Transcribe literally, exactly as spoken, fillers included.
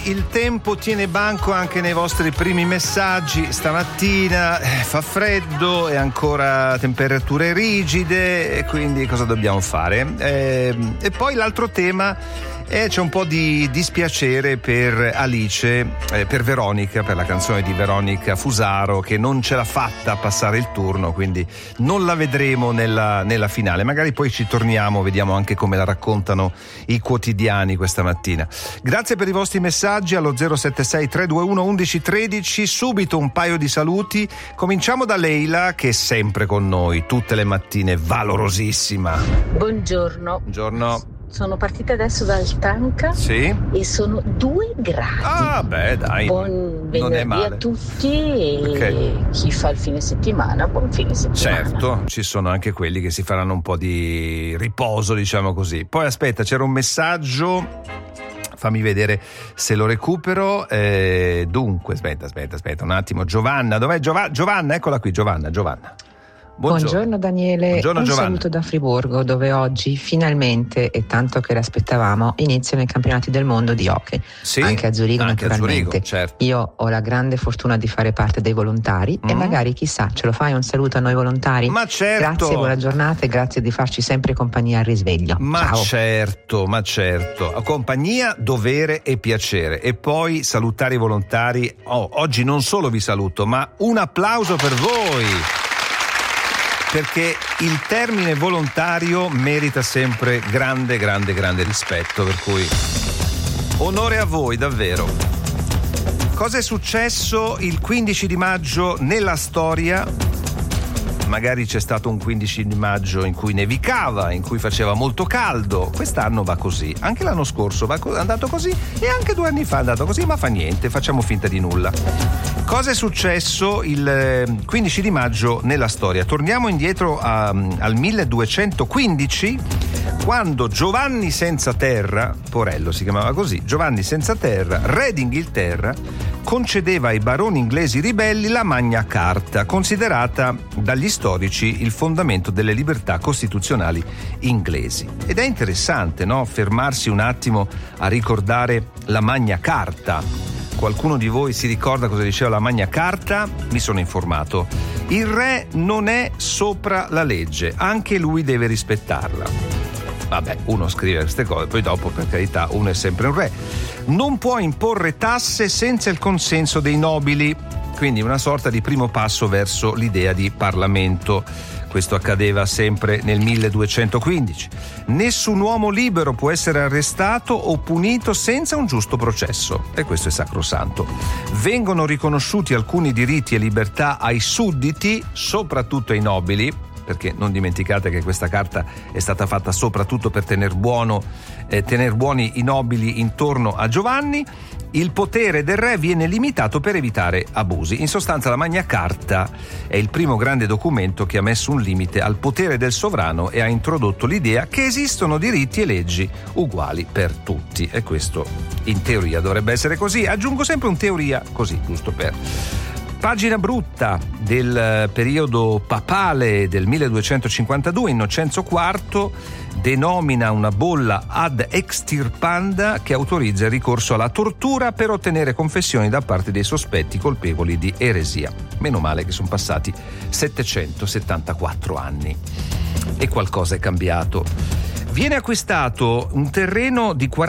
Il tempo tiene banco anche nei vostri primi messaggi. Stamattina eh, fa freddo e ancora temperature rigide, e quindi cosa dobbiamo fare? Eh, e poi l'altro tema è c'è un po' di dispiacere per Alice, eh, per Veronica, per la canzone di Veronica Fusaro, che non ce l'ha fatta a passare il turno, quindi non la vedremo nella, nella finale. Magari poi ci torniamo, vediamo anche come la raccontano i quotidiani questa mattina. Grazie per i vostri messaggi allo zero sette sei tre due uno uno uno uno tre. Subito un paio di saluti. Cominciamo da Leila, che è sempre con noi tutte le mattine, valorosissima. Buongiorno. Buongiorno. Sono partita adesso dal Tanca, sì, e sono due gradi. Ah, beh, dai. Buon non è venerdì male a tutti e okay. Chi fa il fine settimana, buon fine settimana. Certo, ci sono anche quelli che si faranno un po' di riposo, diciamo così. Poi aspetta, c'era un messaggio, fammi vedere se lo recupero. Eh, dunque, aspetta, aspetta, aspetta un attimo. Giovanna, dov'è Giovanna? Giovanna, eccola qui, Giovanna, Giovanna. Buongiorno, Buongiorno Daniele, Buongiorno, un Giovanna. saluto da Friburgo, dove oggi finalmente, e tanto che l'aspettavamo, iniziano i campionati del mondo di hockey, sì, anche a Zurigo anche naturalmente. A Zurigo, certo. Io ho la grande fortuna di fare parte dei volontari mm. e magari chissà ce lo fai un saluto a noi volontari? Ma certo. Grazie, buona giornata e grazie di farci sempre compagnia al risveglio. Ma Ciao. certo, ma certo. Compagnia, dovere e piacere. E poi salutare i volontari. Oh, oggi non solo vi saluto, ma un applauso per voi. Perché il termine volontario merita sempre grande, grande, grande rispetto, per cui onore a voi, davvero. Cosa è successo il quindici di maggio nella storia? Magari c'è stato un quindici di maggio in cui nevicava, in cui faceva molto caldo. Quest'anno va così, anche l'anno scorso va co- è andato così e anche due anni fa è andato così, ma fa niente, facciamo finta di nulla. Cosa è successo il quindici di maggio nella storia? Torniamo indietro a, al milleduecentoquindici, quando Giovanni Senza Terra, Porello si chiamava così, Giovanni Senza Terra, re d'Inghilterra, concedeva ai baroni inglesi ribelli la Magna Carta, considerata dagli storici il fondamento delle libertà costituzionali inglesi. Ed è interessante, no? Fermarsi un attimo a ricordare la Magna Carta. Qualcuno di voi si ricorda cosa diceva la Magna Carta? Mi sono informato. Il re non è sopra la legge, anche lui deve rispettarla. Vabbè, uno scrive queste cose, poi dopo, per carità, uno è sempre un re. Non può imporre tasse senza il consenso dei nobili, quindi una sorta di primo passo verso l'idea di Parlamento. Questo accadeva sempre nel milleduecentoquindici. Nessun uomo libero può essere arrestato o punito senza un giusto processo, e questo è sacrosanto. Vengono riconosciuti alcuni diritti e libertà ai sudditi, soprattutto ai nobili, perché non dimenticate che questa carta è stata fatta soprattutto per tener buono, eh, tener buoni i nobili intorno a Giovanni. Il potere del re viene limitato per evitare abusi. In sostanza, la Magna Carta è il primo grande documento che ha messo un limite al potere del sovrano e ha introdotto l'idea che esistono diritti e leggi uguali per tutti. E questo in teoria dovrebbe essere così. Aggiungo sempre un teoria così, giusto per... Pagina brutta del periodo papale del milleduecentocinquantadue, Innocenzo quarto denomina una bolla ad extirpanda che autorizza il ricorso alla tortura per ottenere confessioni da parte dei sospetti colpevoli di eresia. Meno male che sono passati settecentosettantaquattro anni e qualcosa è cambiato. Viene acquistato un terreno di quaranta